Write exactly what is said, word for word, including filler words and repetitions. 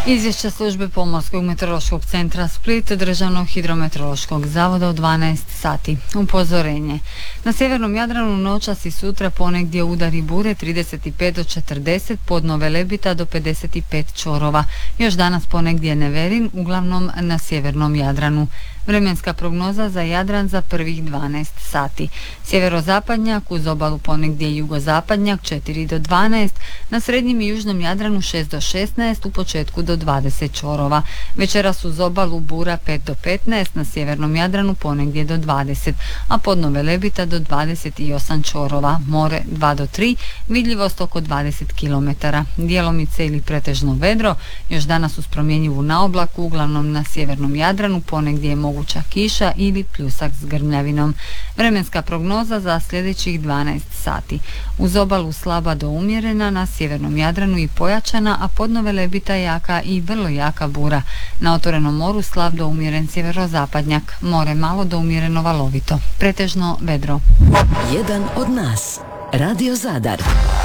Izvješća službe Pomorskog meteorološkog centra Split, Državnog hidrometeorološkog zavoda u dvanaest sati. Upozorenje. Na sjevernom Jadranu noćas i sutra ponegdje udari bure trideset pet do četrdeset, podno Velebita do pedeset pet čorova. Još danas ponegdje neverin, uglavnom na sjevernom Jadranu. Vremenska prognoza za Jadran za prvih dvanaest sati. Sjeverozapadnjak, uz obalu ponegdje jugozapadnjak četiri do dvanaest, na srednjem i južnom Jadranu šest do šesnaest, u početku do dvadeset čorova. Večeras uz obalu bura pet do petnaest, na sjevernom Jadranu ponegdje do dvadeset, a podno Velebita do dvadeset osam čorova. More dva do tri, vidljivost oko dvadeset kilometara. Djelomice ili pretežno vedro, još danas uz promjenjivu naoblaku, uglavnom na sjevernom Jadranu ponegdje je moguća kiša ili pljusak s grmljavinom. Vremenska prognoza za sljedećih dvanaest sati. Uz obalu slaba do umjerena, na sjevernom Jadranu i pojačana, a podno Velebita jaka i vrlo jaka bura. Na otvorenom moru slab do umjeren sjeverozapadnjak. More malo do umjereno valovito. Pretežno vedro. Jedan od nas. Radio Zadar.